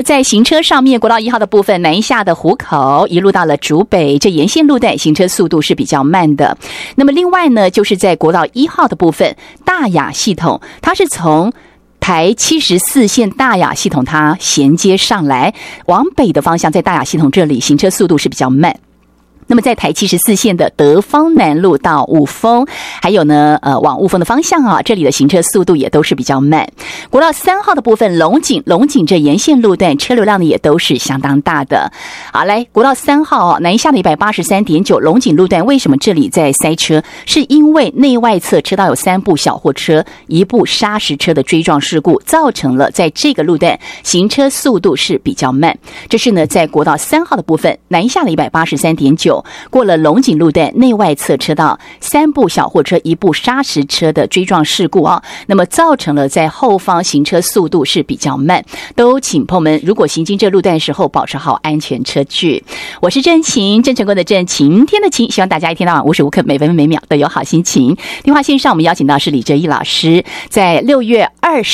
在行车上面，国道1号的部分，南下的湖口一路到了竹北，这沿线路段行车速度是比较慢的。那么另外呢，就是在国道1号的部分，大雅系统，它是从台74线大雅系统它衔接上来，往北的方向，在大雅系统这里行车速度是比较慢。那么在台74线的德芳南路到雾峰，还有呢往雾峰的方向啊，这里的行车速度也都是比较慢。国道3号的部分，龙井这沿线路段车流量呢也都是相当大的。好，来国道3号啊，南下的 183.9 龙井路段，为什么这里在塞车？是因为内外侧车道有3部小货车、1部砂石车的追撞事故，造成了在这个路段行车速度是比较慢。这是呢在国道3号的部分，南下的 183.9。过了龙井路段内外侧车道3部小货车1部砂石车的追撞事故啊，那么造成了在后方行车速度是比较慢，都请朋友们如果行经这路段的时候保持好安全车距。我是郑晴，郑成功的郑，晴天的晴，希望大家一天到晚无时无刻每分每秒都有好心情。电话线上我们邀请到是李哲一老师，在6月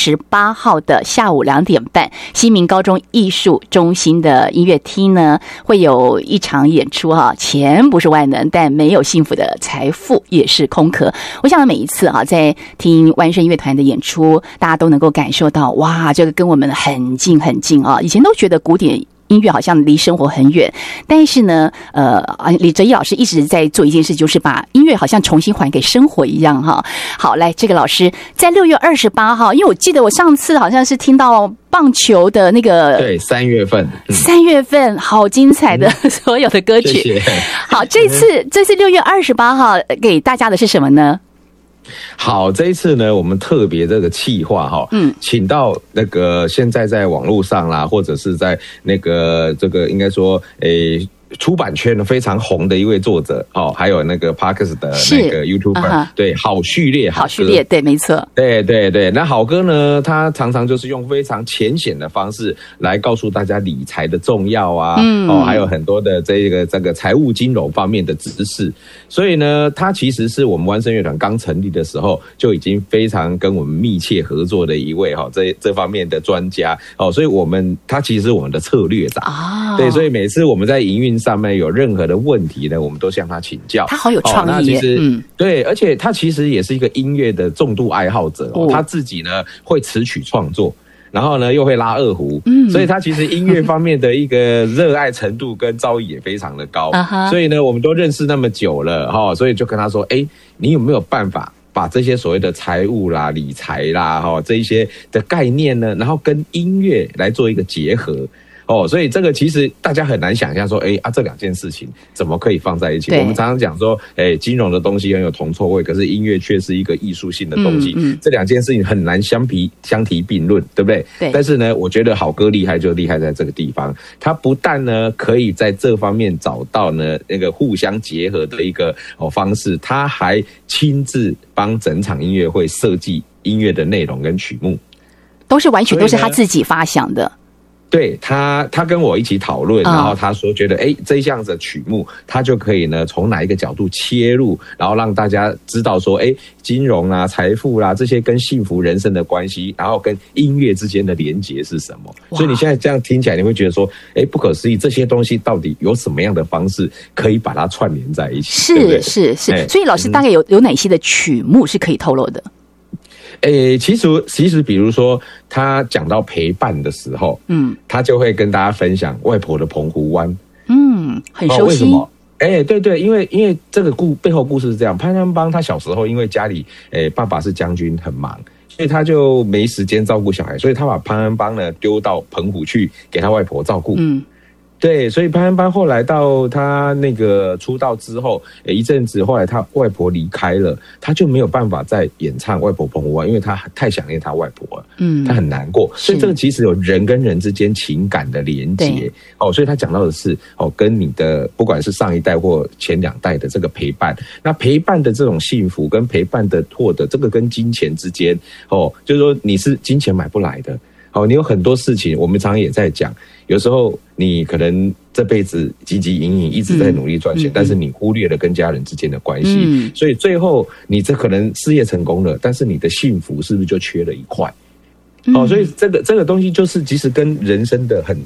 28号的下午2点半，西明高中艺术中心的音乐厅呢会有一场演出啊，钱不是万能，但没有幸福的财富也是空壳。我想每一次啊，在听万声音乐团的演出，大家都能够感受到，哇，这个跟我们很近很近啊！以前都觉得古典音乐好像离生活很远，但是呢，李哲一老师一直在做一件事，就是把音乐好像重新还给生活一样哈。好，来，这个老师在6月28号，因为我记得我上次好像是听到棒球的那个， 对，3月份 ，3月份好精彩的所有的歌曲。 谢谢。 好，这次6月28号给大家的是什么呢？ 好，这一次呢，我们特别这个企划哈，请到那个现在在网络上啦，或者是在那个这个应该说出版圈非常红的一位作者哦，还有那个 Parkes 的那个 YouTuber，对，好序列， 对，没错， 对。那好哥呢，他常常就是用非常浅显的方式来告诉大家理财的重要啊，还有很多的这个财务金融方面的知识。所以呢，他其实是我们万声乐团刚成立的时候就已经非常跟我们密切合作的一位这方面的专家哦，所以他其实是我们的策略长啊，对，所以每次我们在营运上面有任何的问题呢，我们都向他请教。 他好有创意耶， 那其实对，而且他其实也是一个音乐的重度爱好者他自己呢会词曲创作，然后呢又会拉二胡，所以他其实音乐方面的一个热爱程度跟造诣也非常的高。所以呢，我们都认识那么久了所以就跟他说，你有没有办法把这些所谓的财务啦、理财啦这一些的概念呢，然后跟音乐来做一个结合。所以这个其实大家很难想象说，这两件事情怎么可以放在一起？我们常常讲说，金融的东西很有铜臭味，可是音乐却是一个艺术性的东西，这两件事情很难相提并论，对不对？对。但是呢，我觉得好哥厉害就厉害在这个地方，他不但呢可以在这方面找到呢那个互相结合的一个方式，他还亲自帮整场音乐会设计音乐的内容跟曲目，完全都是他自己发想的。对，他跟我一起讨论，然后他说觉得这一项的曲目他就可以呢从哪一个角度切入，然后让大家知道说金融啊、财富啦这些跟幸福人生的关系，然后跟音乐之间的连结是什么。所以你现在这样听起来你会觉得说不可思议，这些东西到底有什么样的方式可以把它串联在一起？是，所以老师大概有哪些的曲目是可以透露的？其实比如说他讲到陪伴的时候，他就会跟大家分享外婆的澎湖湾，很熟悉。为什么？对，因为这个背后故事是这样，潘安邦他小时候因为家里爸爸是将军很忙，所以他就没时间照顾小孩，所以他把潘安邦呢丢到澎湖去给他外婆照顾。对，所以潘安邦后来到他那个出道之后，一阵子后来他外婆离开了，他就没有办法再演唱外婆澎湖湾，因为他太想念他外婆了，他很难过。所以这个其实有人跟人之间情感的连结所以他讲到的是跟你的不管是上一代或前2代的这个陪伴，那陪伴的这种幸福跟陪伴的获得，这个跟金钱之间就是说你是金钱买不来的。你有很多事情，我们常常也在讲，有时候你可能这辈子汲汲营营一直在努力赚钱，但是你忽略了跟家人之间的关系，所以最后你这可能事业成功了，但是你的幸福是不是就缺了一块？所以这个东西就是其实跟人生的很